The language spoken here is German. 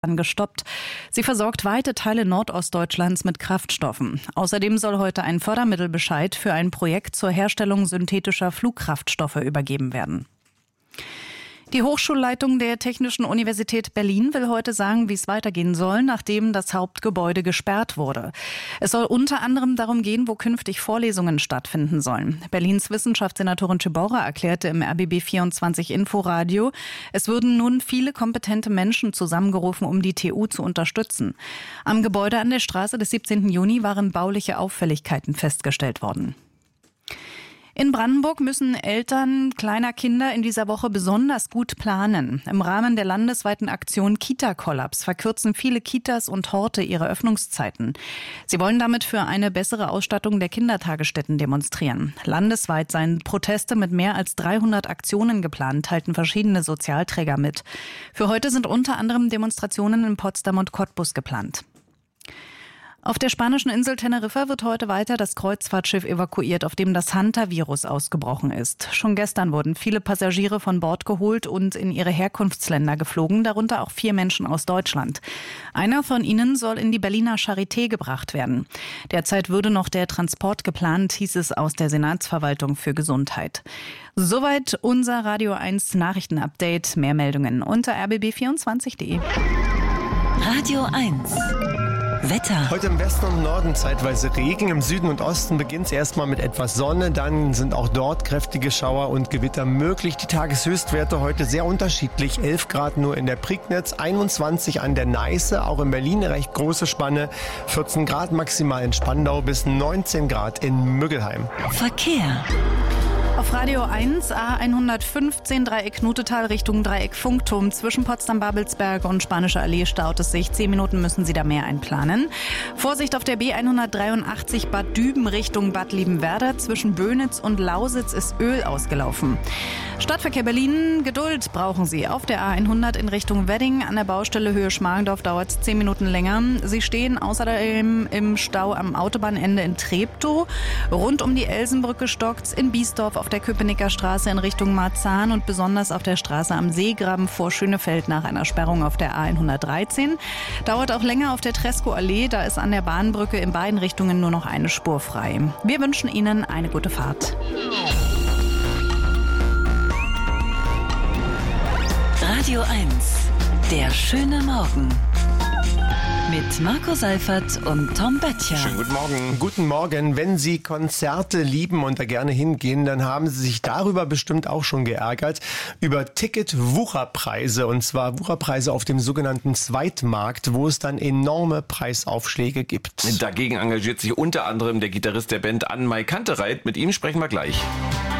gestoppt. Sie versorgt weite Teile Nordostdeutschlands mit Kraftstoffen. Außerdem soll heute ein Fördermittelbescheid für ein Projekt zur Herstellung synthetischer Flugkraftstoffe übergeben werden. Die Hochschulleitung der Technischen Universität Berlin will heute sagen, wie es weitergehen soll, nachdem das Hauptgebäude gesperrt wurde. Es soll unter anderem darum gehen, wo künftig Vorlesungen stattfinden sollen. Berlins Wissenschaftssenatorin Ciborra erklärte im RBB24 Inforadio, es würden nun viele kompetente Menschen zusammengerufen, um die TU zu unterstützen. Am Gebäude an der Straße des 17. Juni waren bauliche Auffälligkeiten festgestellt worden. In Brandenburg müssen Eltern kleiner Kinder in dieser Woche besonders gut planen. Im Rahmen der landesweiten Aktion Kita-Kollaps verkürzen viele Kitas und Horte ihre Öffnungszeiten. Sie wollen damit für eine bessere Ausstattung der Kindertagesstätten demonstrieren. Landesweit seien Proteste mit mehr als 300 Aktionen geplant, teilten verschiedene Sozialträger mit. Für heute sind unter anderem Demonstrationen in Potsdam und Cottbus geplant. Auf der spanischen Insel Teneriffa wird heute weiter das Kreuzfahrtschiff evakuiert, auf dem das Hantavirus ausgebrochen ist. Schon gestern wurden viele Passagiere von Bord geholt und in ihre Herkunftsländer geflogen, darunter auch 4 Menschen aus Deutschland. Einer von ihnen soll in die Berliner Charité gebracht werden. Derzeit würde noch der Transport geplant, hieß es aus der Senatsverwaltung für Gesundheit. Soweit unser Radio 1 Nachrichtenupdate. Mehr Meldungen unter rbb24.de. Radio 1 Wetter. Heute im Westen und Norden zeitweise Regen. Im Süden und Osten beginnt es erstmal mit etwas Sonne. Dann sind auch dort kräftige Schauer und Gewitter möglich. Die Tageshöchstwerte heute sehr unterschiedlich. 11 Grad nur in der Prignitz, 21 an der Neiße. Auch in Berlin eine recht große Spanne. 14 Grad maximal in Spandau bis 19 Grad in Müggelheim. Verkehr. Auf Radio 1 A115 Dreieck Nutetal Richtung Dreieck Funkturm zwischen Potsdam-Babelsberg und Spanische Allee staut es sich. 10 Minuten müssen Sie da mehr einplanen. Vorsicht auf der B183 Bad Düben Richtung Bad Liebenwerda. Zwischen Böhnitz und Lausitz ist Öl ausgelaufen. Stadtverkehr Berlin, Geduld brauchen Sie. Auf der A100 in Richtung Wedding an der Baustelle Höhe Schmargendorf dauert es 10 Minuten länger. Sie stehen außerdem im Stau am Autobahnende in Treptow. Rund um die Elsenbrücke stockt's in Biesdorf auf der Köpenicker Straße in Richtung Marzahn und besonders auf der Straße am Seegraben vor Schönefeld nach einer Sperrung auf der A113. Dauert auch länger auf der Tresco-Allee, da ist an der Bahnbrücke in beiden Richtungen nur noch eine Spur frei. Wir wünschen Ihnen eine gute Fahrt. Radio 1, der schöne Morgen. Mit Marco Seifert und Tom Böttcher. Schönen guten Morgen. Guten Morgen. Wenn Sie Konzerte lieben und da gerne hingehen, dann haben Sie sich darüber bestimmt auch schon geärgert. Über Ticket-Wucherpreise. Und zwar Wucherpreise auf dem sogenannten Zweitmarkt, wo es dann enorme Preisaufschläge gibt. Dagegen engagiert sich unter anderem der Gitarrist der Band Ann-Mai Kantereit. Mit ihm sprechen wir gleich.